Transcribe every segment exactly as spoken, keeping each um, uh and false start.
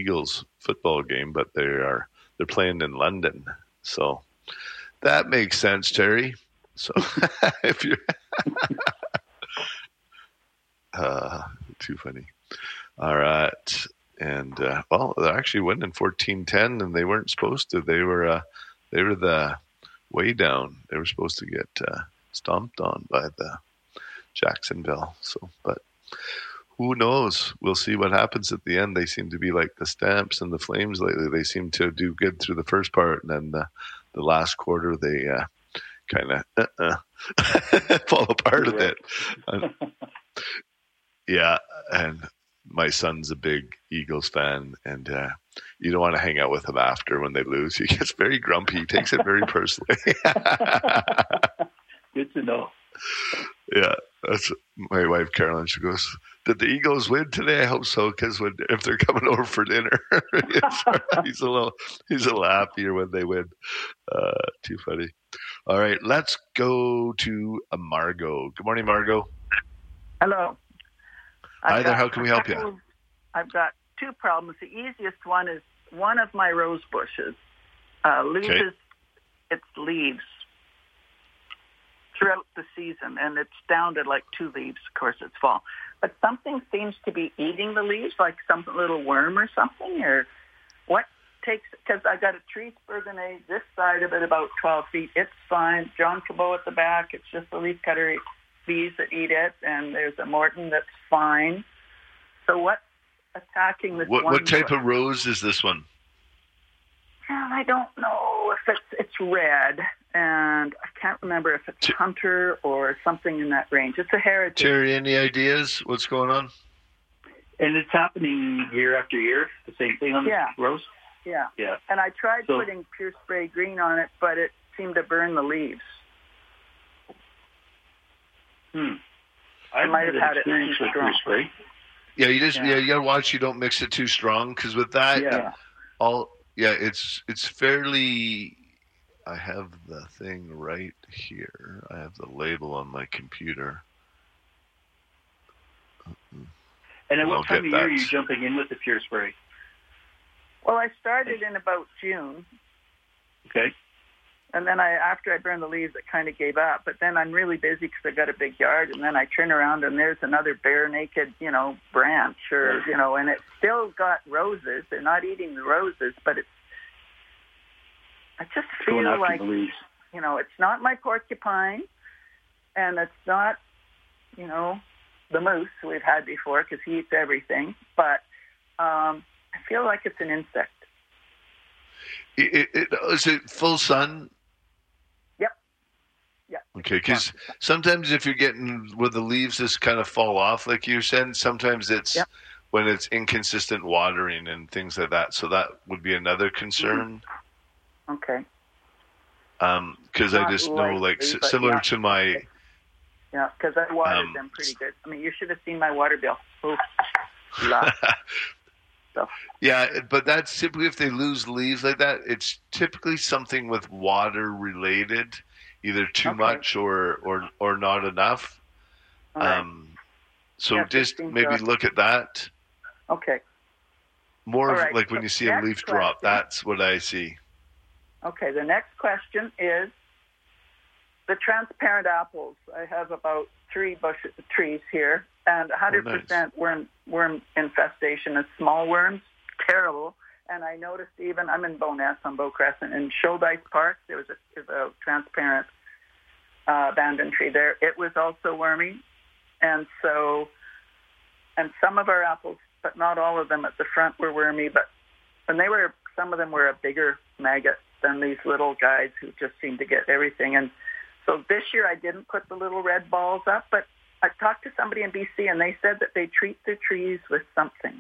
Eagles football game, but they are they're playing in London, so that makes sense, Terry. So if you're uh, too funny. All right, and uh, well, they're actually winning fourteen ten, and they weren't supposed to. They were uh, they were the way down. They were supposed to get uh, stomped on by the Jacksonville. So, but who knows? We'll see what happens at the end. They seem to be like the Stamps and the Flames lately. They seem to do good through the first part, and then the, the last quarter they uh, kind of uh-uh, fall apart a bit. And, yeah, and my son's a big Eagles fan, and uh, you don't want to hang out with him after when they lose. He gets very grumpy. He takes it very personally. Good to know. Yeah, that's my wife, Carolyn. She goes, "Did the Eagles win today?" I hope so, because if they're coming over for dinner, he's a little he's a little happier when they win. Uh, too funny. All right, let's go to Margot. Good morning, Margot. Hello. Hi there. How can we help you? I've got two problems. The easiest one is one of my rose bushes uh, loses okay. its leaves throughout the season, and it's down to like two leaves. Of course, it's fall. But something seems to be eating the leaves, like some little worm or something, or what takes, because I got a tree spurgeonage, this side of it about twelve feet. It's fine. John Cabot at the back, it's just the leaf cutter bees that eat it, and there's a Morton that's fine. So what's attacking this what, one? What type bush? Of rose is this one? Well, I don't know if it's it's red, and I can't remember if it's Hunter or something in that range. It's a heritage. Terry, any ideas what's going on? And it's happening year after year, the same thing on yeah. the rose? Yeah. Yeah. And I tried so, putting Pure Spray Green on it, but it seemed to burn the leaves. Hmm. I, I might have had it with Pure Spray. Yeah, you just yeah. yeah you gotta watch you don't mix it too strong, because with that, yeah. all yeah, it's it's fairly. I have the thing right here. I have the label on my computer. Uh-uh. And at what time of year are you jumping in with the Pure Spray? Well, I started in about June. Okay. And then I, after I burned the leaves, it kind of gave up. But then I'm really busy because I got a big yard. And then I turn around and there's another bare naked, you know, branch or, you know, and it's still got roses. They're not eating the roses, but it's, I just feel like, you know, it's not my porcupine and it's not, you know, the moose we've had before because he eats everything. But um, I feel like it's an insect. It, it, is it full sun? Yep. Yeah. Okay, because sometimes if you're getting where the leaves just kind of fall off, like you said, sometimes it's yep. when it's inconsistent watering and things like that. So that would be another concern. Mm-hmm. Okay. Um, because I just know, like, s- similar yeah. to my. Yeah, because I watered um, them pretty good. I mean, you should have seen my water bill. Ooh. So. Yeah, but that's typically if they lose leaves like that, it's typically something with water related, either too okay. much or, or, or not enough. Right. Um, so yeah, just maybe to... look at that. Okay. More All of right. like when so you see a leaf question. drop, that's what I see. Okay, the next question is the transparent apples. I have about three bushes, trees here, and one hundred percent oh, nice. worm worm infestation of small worms, terrible. And I noticed even, I'm in Bowness on Bow Crescent, in Shoaldyke Park, there was a, there was a transparent uh, abandoned tree there. It was also wormy. And so, and some of our apples, but not all of them at the front were wormy, but, and they were, some of them were a bigger maggot than these little guys who just seem to get everything. And so this year I didn't put the little red balls up, but I talked to somebody in B C and they said that they treat their trees with something.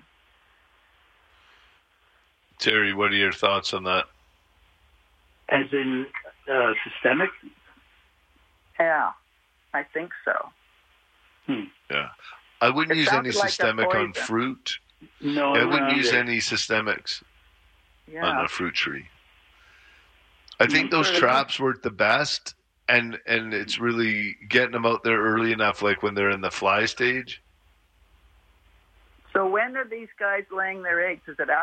Terry, what are your thoughts on that? As in uh, systemic? Yeah, I think so. Hmm. Yeah. I wouldn't it use any like systemic on fruit. No, I wouldn't no, use no. any systemics yeah. on a fruit tree. I think those traps work the best, and and it's really getting them out there early enough, like when they're in the fly stage. So when are these guys laying their eggs? Is it